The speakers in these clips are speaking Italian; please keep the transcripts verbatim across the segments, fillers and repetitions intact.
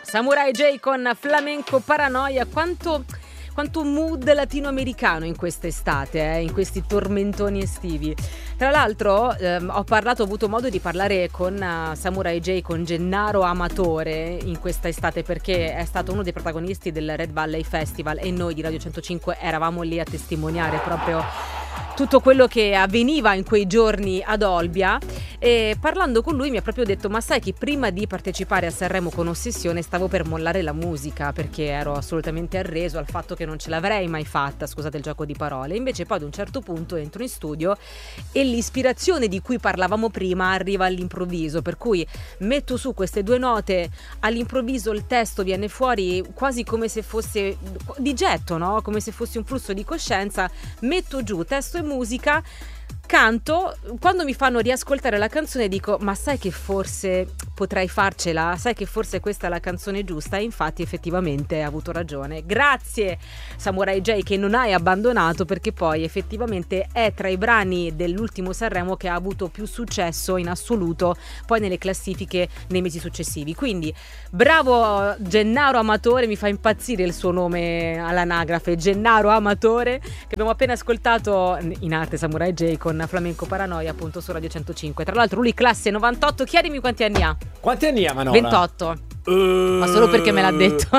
Samurai J con Flamenco Paranoia. Quanto, quanto mood latinoamericano in quest'estate, eh, in questi tormentoni estivi. Tra l'altro ehm, ho parlato, ho avuto modo di parlare con uh, Samurai J, con Gennaro Amatore in questa estate, perché è stato uno dei protagonisti del Red Valley Festival e noi di Radio centocinque eravamo lì a testimoniare proprio tutto quello che avveniva in quei giorni ad Olbia. E parlando con lui mi ha proprio detto: ma sai che prima di partecipare a Sanremo con Ossessione stavo per mollare la musica, perché ero assolutamente arreso al fatto che non ce l'avrei mai fatta, scusate il gioco di parole. Invece poi ad un certo punto entro in studio e l'ispirazione di cui parlavamo prima arriva all'improvviso, per cui metto su queste due note, all'improvviso il testo viene fuori quasi come se fosse di getto, no? Come se fosse un flusso di coscienza, metto giù testo e musica, canto. Quando mi fanno riascoltare la canzone dico: ma sai che forse potrei farcela? Sai che forse questa è la canzone giusta? E infatti effettivamente ha avuto ragione. Grazie Samurai J che non hai abbandonato, perché poi effettivamente è tra i brani dell'ultimo Sanremo che ha avuto più successo in assoluto poi nelle classifiche nei mesi successivi. Quindi bravo Gennaro Amatore, mi fa impazzire il suo nome all'anagrafe, Gennaro Amatore, che abbiamo appena ascoltato in arte Samurai J con Flamenco Paranoia, appunto su Radio centocinque. Tra l'altro lui classe novantotto, chiedimi quanti anni ha. Quanti anni ha Manola? ventotto. Uh... Ma solo perché me l'ha detto.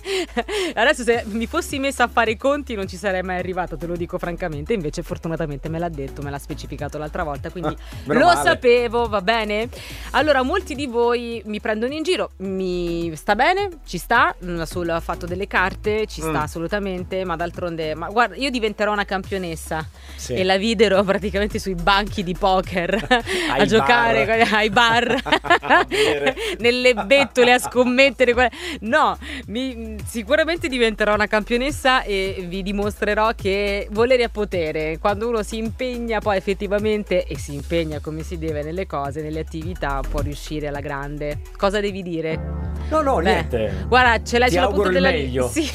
Adesso se mi fossi messa a fare i conti non ci sarei mai arrivato, te lo dico francamente. Invece fortunatamente me l'ha detto, me l'ha specificato l'altra volta, quindi ah, lo male. sapevo, va bene? Allora, molti di voi mi prendono in giro, mi sta bene, ci sta, sul fatto delle carte ci sta mm. assolutamente, ma d'altronde, ma guarda, io diventerò una campionessa sì. e la videro praticamente sui banchi di poker a giocare bar. ai bar nelle bettole a scommettere. No, mi, sicuramente diventerò una campionessa e vi dimostrerò che volere a potere, quando uno si impegna poi effettivamente e si impegna come si deve nelle cose, nelle attività, può riuscire alla grande. Cosa devi dire? No, no, Beh, niente. Guarda, ce l'hai Ti sulla auguro punta il della meglio. Sì.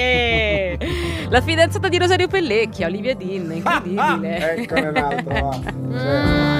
La fidanzata di Rosario Pellecchia, Olivia Dean, incredibile. Ah, ah, eccone un altro. Sì.